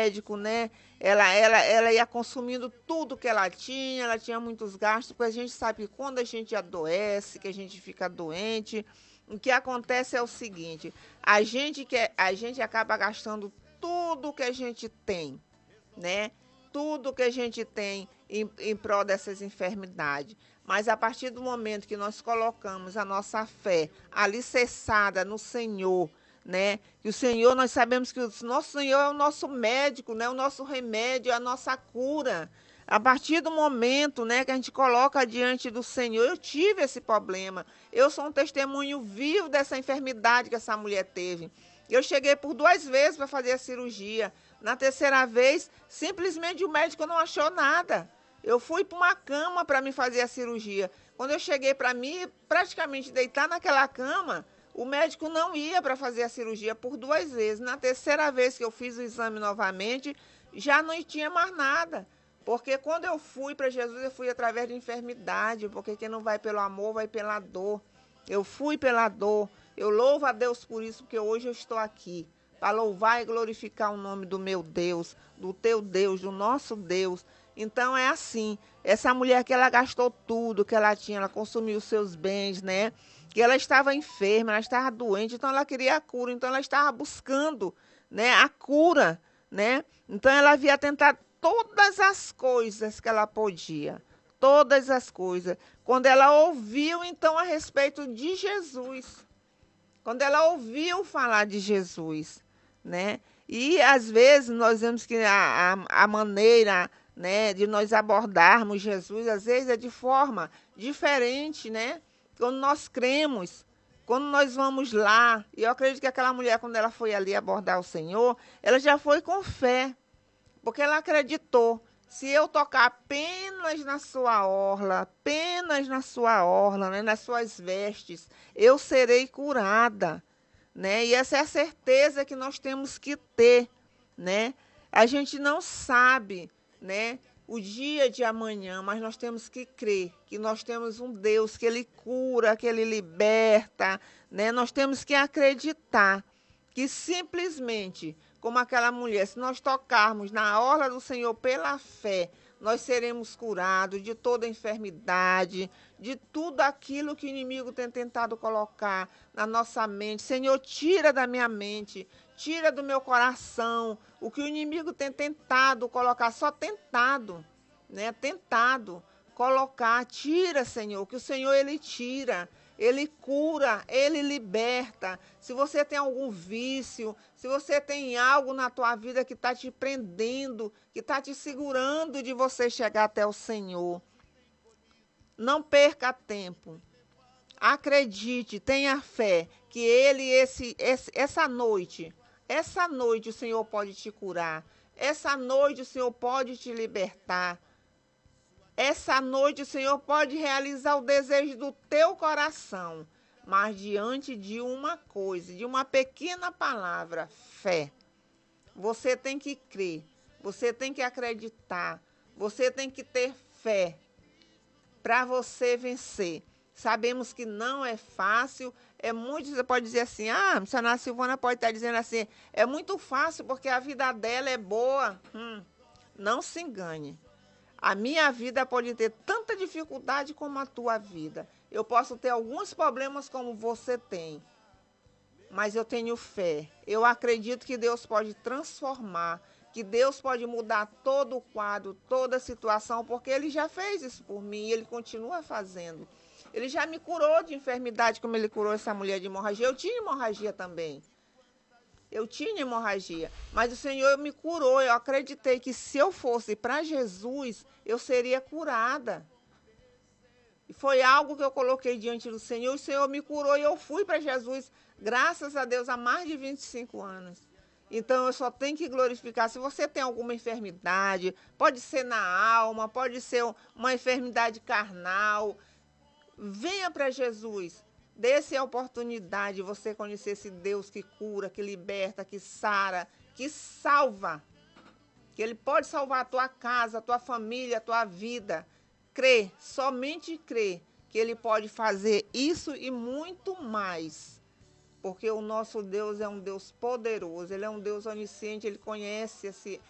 médico, né? Ela ia consumindo tudo que ela tinha muitos gastos, porque a gente sabe que quando a gente adoece, que a gente fica doente, o que acontece é o seguinte, a gente acaba gastando tudo que a gente tem, né? Tudo que a gente tem em prol dessas enfermidades. Mas a partir do momento que nós colocamos a nossa fé alicerçada no Senhor, né? Que o Senhor, nós sabemos que o nosso Senhor é o nosso médico, né? O nosso remédio, a nossa cura. A partir do momento, né, que a gente coloca diante do Senhor, eu tive esse problema. Eu sou um testemunho vivo dessa enfermidade que essa mulher teve. Eu cheguei por 2 vezes para fazer a cirurgia. Na terceira vez, simplesmente o médico não achou nada. Eu fui para uma cama para me fazer a cirurgia. Quando eu cheguei para mim, praticamente deitar naquela cama, o médico não ia para fazer a cirurgia por 2 vezes. Na terceira vez que eu fiz o exame novamente, já não tinha mais nada. Porque quando eu fui para Jesus, eu fui através de enfermidade. Porque quem não vai pelo amor, vai pela dor. Eu fui pela dor. Eu louvo a Deus por isso, porque hoje eu estou aqui para louvar e glorificar o nome do meu Deus, do teu Deus, do nosso Deus. Então é assim, essa mulher que ela gastou tudo que ela tinha, ela consumiu os seus bens, né? Que ela estava enferma, ela estava doente, então ela queria a cura, então ela estava buscando, né, a cura, né? Então ela havia tentado todas as coisas que ela podia, todas as coisas. Quando ela ouviu então a respeito de Jesus, quando ela ouviu falar de Jesus, né? E às vezes nós vemos que a maneira, né, de nós abordarmos Jesus, às vezes é de forma diferente, né? Quando nós cremos, quando nós vamos lá, e eu acredito que aquela mulher, quando ela foi ali abordar o Senhor, ela já foi com fé, porque ela acreditou. Se eu tocar apenas na sua orla, apenas na sua orla, né, nas suas vestes, eu serei curada, né? E essa é a certeza que nós temos que ter, né? A gente não sabe, né, o dia de amanhã, mas nós temos que crer que nós temos um Deus que ele cura, que ele liberta, né? Nós temos que acreditar que simplesmente, como aquela mulher, se nós tocarmos na orla do Senhor pela fé, nós seremos curados de toda enfermidade, de tudo aquilo que o inimigo tem tentado colocar na nossa mente. Senhor, tira da minha mente, tira do meu coração o que o inimigo tem tentado colocar, só tentado, né? Tentado colocar. Tira, Senhor, que o Senhor ele tira. Ele cura, ele liberta. Se você tem algum vício, se você tem algo na tua vida que está te prendendo, que está te segurando de você chegar até o Senhor, não perca tempo. Acredite, tenha fé que essa noite o Senhor pode te curar. Essa noite o Senhor pode te libertar. Essa noite o Senhor pode realizar o desejo do teu coração, mas diante de uma coisa, de uma pequena palavra, fé. Você tem que crer, você tem que acreditar, você tem que ter fé para você vencer. Sabemos que não é fácil, é muito, você pode dizer assim, a missionária Silvana pode estar dizendo assim, é muito fácil porque a vida dela é boa. Não se engane. A minha vida pode ter tanta dificuldade como a tua vida. Eu posso ter alguns problemas como você tem, mas eu tenho fé. Eu acredito que Deus pode transformar, que Deus pode mudar todo o quadro, toda a situação, porque Ele já fez isso por mim e Ele continua fazendo. Ele já me curou de enfermidade, como Ele curou essa mulher de hemorragia. Eu tinha hemorragia também. Eu tinha hemorragia, mas o Senhor me curou. Eu acreditei que se eu fosse para Jesus, eu seria curada. E foi algo que eu coloquei diante do Senhor. O Senhor me curou e eu fui para Jesus, graças a Deus, há mais de 25 anos. Então eu só tenho que glorificar. Se você tem alguma enfermidade, pode ser na alma, pode ser uma enfermidade carnal, venha para Jesus. Dê-se a oportunidade de você conhecer esse Deus que cura, que liberta, que sara, que salva. Que Ele pode salvar a tua casa, a tua família, a tua vida. Crê, somente crê que Ele pode fazer isso e muito mais. Porque o nosso Deus é um Deus poderoso, Ele é um Deus onisciente, Ele conhece